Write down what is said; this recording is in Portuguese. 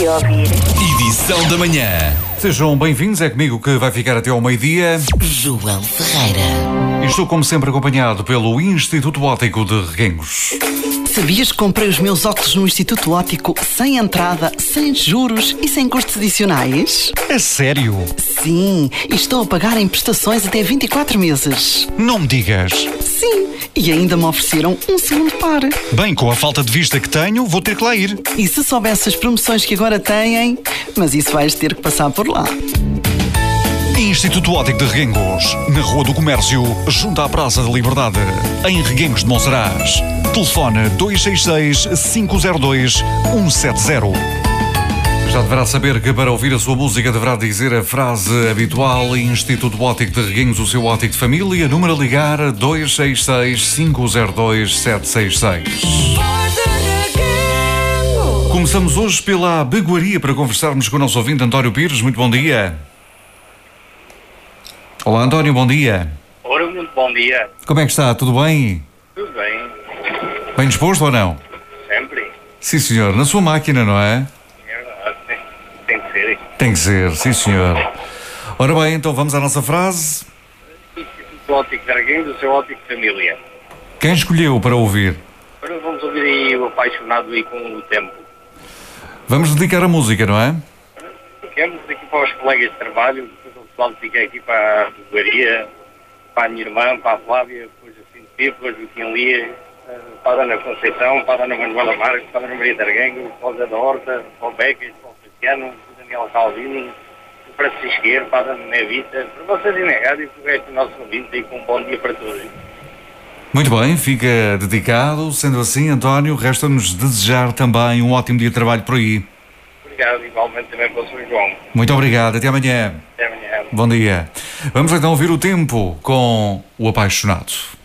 de ouvir. Edição da manhã. Sejam bem-vindos, é comigo que vai ficar até ao meio-dia. João Ferreira. E estou, como sempre, acompanhado pelo Instituto Óptico de Reguengos. Sabias que comprei os meus óculos no Instituto Óptico sem entrada, sem juros e sem custos adicionais? É sério? Sim, e estou a pagar em prestações até 24 meses. Não me digas. Sim, e ainda me ofereceram um segundo par. Bem, com a falta de vista que tenho, vou ter que lá ir. E se soubesse as promoções que agora têm, mas isso vais ter que passar por lá. Instituto Óptico de Reguengos, na Rua do Comércio, junto à Praça da Liberdade, em Reguengos de Monsaraz. Telefone 266-502-170. Já deverá saber que para ouvir a sua música deverá dizer a frase habitual. Instituto Óptico de Reguengos, o seu óptico de família. Número a ligar 266-502-766. Começamos hoje pela Beguaria para conversarmos com o nosso ouvinte António Pires. Muito bom dia. Olá António, bom dia. Ora, muito bom dia. Como é que está? Tudo bem? Tudo bem? Bem disposto ou não? Sempre. Sim senhor, na sua máquina, não é? É verdade, tem que ser. Tem que ser, sim senhor. Ora bem, então vamos à nossa frase. Instituto Óptico de Reguengos, do seu óptico de família. Quem escolheu para ouvir? Agora vamos ouvir aí o apaixonado aí com o tempo. Vamos dedicar a música, não é? Ficamos aqui para os colegas de trabalho, depois o pessoal fica aqui para a Beguaria, para a minha irmã, para a Flávia, depois assim de Pípolas, o Tim Lia, para a Ana Conceição, para a Ana Manuela Marques, para a Ana Maria de Reguengos, para o Zé da Horta, para o Becas, para o Cristiano, para o Daniel Calvino, para a Francisqueiro, para a Ana Nevita, para vocês e na rádio, para o resto do nosso ouvinte e com um bom dia para todos. Muito bem, fica dedicado. Sendo assim, António, resta-nos desejar também um ótimo dia de trabalho por aí. Obrigado, igualmente também para o Sr. João. Muito obrigado, até amanhã. Até amanhã. Bom dia. Vamos então ouvir o tempo com o apaixonado.